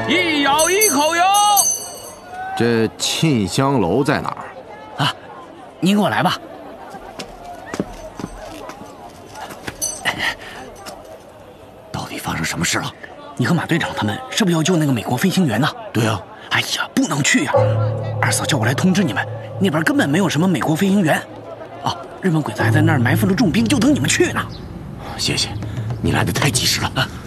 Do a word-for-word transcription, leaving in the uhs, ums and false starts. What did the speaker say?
一咬一口油。 这沁香楼在哪儿？ 啊，您跟我来吧。到底发生什么事了？你和马队长他们是不是要救那个美国飞行员呢？ 对啊。 哎呀，不能去呀！二嫂叫我来通知你们，那边根本没有什么美国飞行员。哦，日本鬼子还在那儿埋伏了重兵，就等你们去呢。 谢谢，你来的太及时了。啊